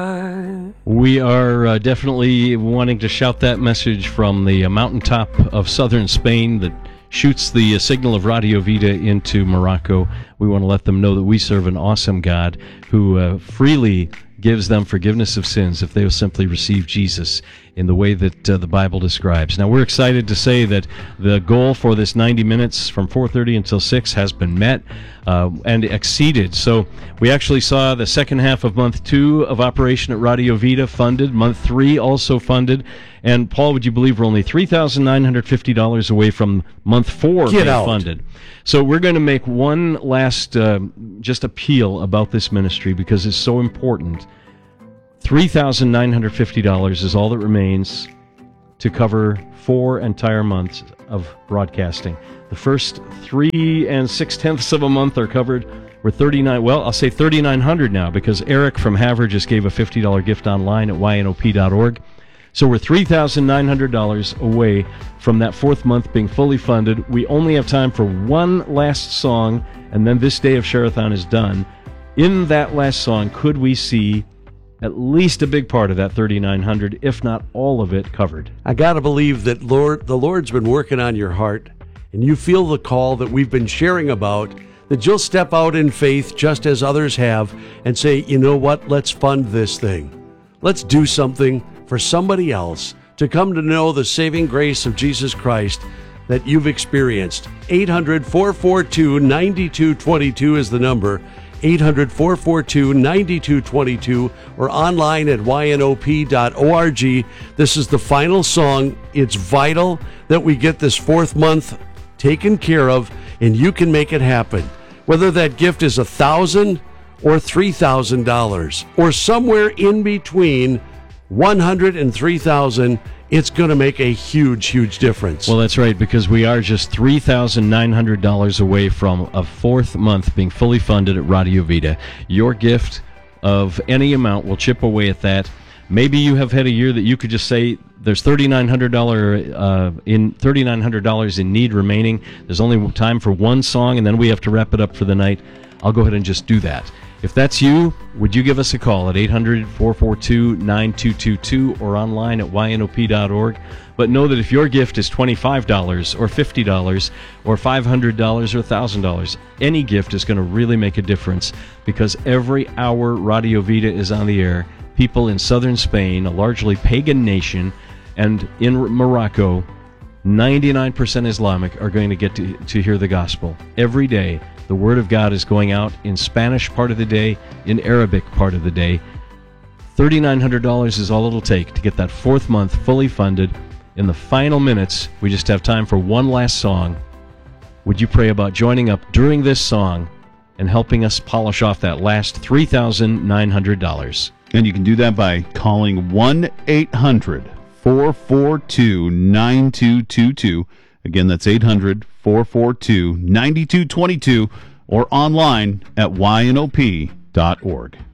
We are definitely wanting to shout that message from the mountaintop of southern Spain that shoots the signal of Radio Vida into Morocco. We want to let them know that we serve an awesome God who freely gives them forgiveness of sins if they will simply receive Jesus in the way that the Bible describes. Now, we're excited to say that the goal for this 90 minutes from 4:30 until 6 has been met and exceeded. So we actually saw the second half of month 2 of Operation at Radio Vida funded, month 3 also funded, and Paul, would you believe we're only $3,950 away from month 4 being funded. So we're going to make one last just appeal about this ministry because it's so important. $3,950 is all that remains to cover 4 entire months of broadcasting. The first 3 6/10 of a month are covered. We're I'll say $3,900 now because Eric from Havre just gave a $50 gift online at ynop.org. So we're $3,900 away from that 4th month being fully funded. We only have time for one last song, and then this day of Share-a-thon is done. In that last song, could we see at least a big part of that $3,900, if not all of it, covered? I got to believe that the Lord's been working on your heart, and you feel the call that we've been sharing about, that you'll step out in faith just as others have and say, you know what, let's fund this thing. Let's do something for somebody else to come to know the saving grace of Jesus Christ that you've experienced. 800-442-9222 is the number. 800-442-9222 or online at ynop.org. This is the final song. It's vital that we get this 4th month taken care of, and you can make it happen. Whether that gift is $1,000 or $3,000 or somewhere in between $100 and $3,000, it's going to make a huge, huge difference. Well, that's right, because we are just $3,900 away from a 4th month being fully funded at Radio Vida. Your gift of any amount will chip away at that. Maybe you have had a year that you could just say there's $3,900 in need remaining. There's only time for one song, and then we have to wrap it up for the night. I'll go ahead and just do that. If that's you, would you give us a call at 800-442-9222 or online at ynop.org? But know that if your gift is $25 or $50 or $500 or $1,000, any gift is going to really make a difference because every hour Radio Vida is on the air, people in southern Spain, a largely pagan nation, and in Morocco, 99% Islamic, are going to get to hear the gospel. Every day, the Word of God is going out in Spanish part of the day, in Arabic part of the day. $3,900 is all it'll take to get that 4th month fully funded. In the final minutes, we just have time for one last song. Would you pray about joining up during this song and helping us polish off that last $3,900? And you can do that by calling 1-800-442-9222. Again, that's 800-442-9222 or online at ynop.org.